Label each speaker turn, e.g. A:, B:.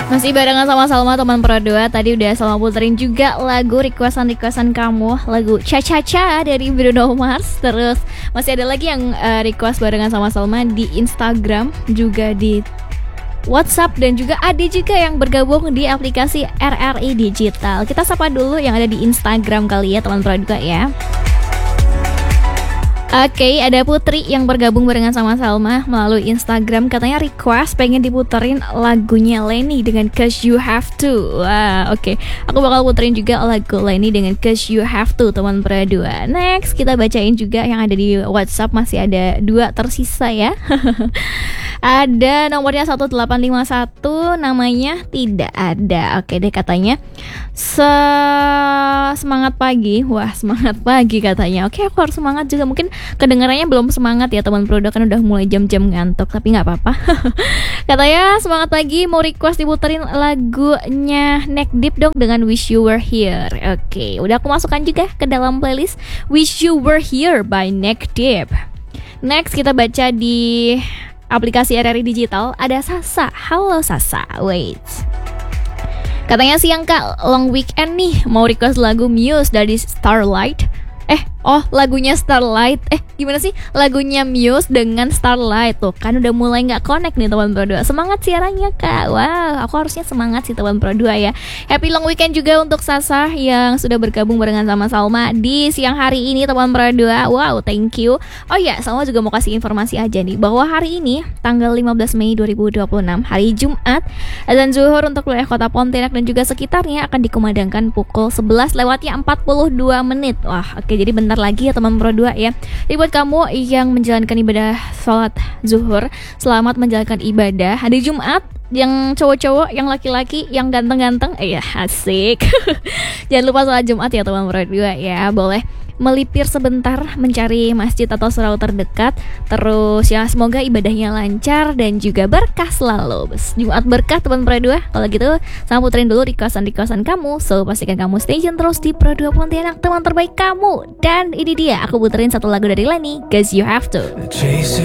A: Masih barengan sama Salma teman Pro 2. Tadi udah Salma puterin juga lagu requestan kamu, lagu Cha Cha Cha dari Bruno Mars. Terus masih ada lagi yang request barengan sama Salma di Instagram, juga di WhatsApp, dan juga ada juga yang bergabung di aplikasi RRI Digital. Kita sapa dulu yang ada di Instagram kali ya teman Pro 2 ya. Oke, ada Putri yang bergabung barengan sama Salma melalui Instagram. Katanya request pengen diputerin lagunya Lenny dengan 'Cause You Have To. Wah, oke. Aku bakal puterin juga lagu Lenny dengan 'Cause You Have To, teman Pro 2. Next, kita bacain juga yang ada di WhatsApp. Masih ada 2 tersisa ya. Ada nomornya 1851, namanya tidak ada. Oke deh, katanya semangat pagi. Wah, semangat pagi katanya. Oke, aku harus semangat juga. Mungkin kedengarannya belum semangat ya teman Pro 2, kan udah mulai jam-jam ngantuk, tapi nggak apa-apa. Katanya semangat pagi, mau request diputerin lagunya Neck Deep dong dengan Wish You Were Here. Oke, udah aku masukkan juga ke dalam playlist Wish You Were Here by Neck Deep. Next, kita baca di aplikasi RRI Digital. Ada Sasa. Halo Sasa. Wait. Katanya siang kak, long weekend nih, mau request lagu Muse dari Starlight. Lagunya Starlight. Gimana sih? Lagunya Muse dengan Starlight. Tuh kan udah mulai gak connect nih teman Pro 2. Semangat siarannya kak. Wow, aku harusnya semangat sih teman Pro 2 ya. Happy long weekend juga untuk Sasa yang sudah bergabung barengan sama Salma di siang hari ini teman Pro 2. Wow, thank you. Oh ya, Salma juga mau kasih informasi aja nih, bahwa hari ini tanggal 15 Mei 2026, hari Jumat, azan zuhur untuk wilayah kota Pontianak dan juga sekitarnya akan dikumandangkan pukul 11:42 menit. Wah, oke, jadi bentar lagi ya teman Pro 2 ya. Jadi buat kamu yang menjalankan ibadah sholat zuhur, selamat menjalankan ibadah hari Jumat. Yang cowok-cowok, yang laki-laki, yang ganteng-ganteng, ya asik. Jangan lupa sholat Jumat ya teman Pro 2 ya. Boleh melipir sebentar mencari masjid atau surau terdekat. Terus ya, semoga ibadahnya lancar dan juga berkah selalu. Jumat berkah teman Pro 2. Kalau gitu, sama puterin dulu requestan kamu. So, pastikan kamu stay tune terus di Pro 2 Pontianak, teman terbaik kamu. Dan ini dia, aku puterin satu lagu dari Lenny, 'Cause You Have To.